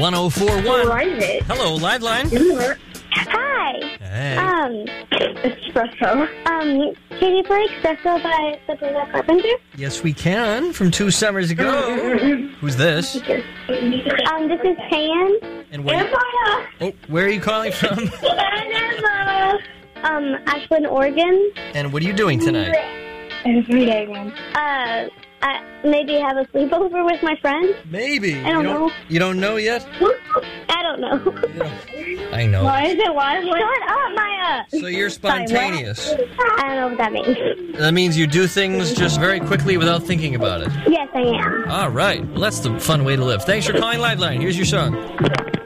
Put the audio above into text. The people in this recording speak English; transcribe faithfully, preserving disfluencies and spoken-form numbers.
one oh four point one. What is it? Hello, Liveline. Hi. Hey. Um, Espresso. Um, can you play Espresso by Sabrina Carpenter? Yes, we can. From two summers ago. Who's this? Um, this is Tan. And where? Oh, where are you calling from? um, Ashland, Oregon. And what are you doing tonight? Every day, man. Uh, I maybe have a sleepover with my friends. Maybe. I don't you know. You don't know yet? I don't know. I know. Why is it? Why? Shut up, Maya. So you're spontaneous. I don't know what that means. That means you do things just very quickly without thinking about it. Yes, I am. All right. Well, that's the fun way to live. Thanks for calling Liveline. Here's your song.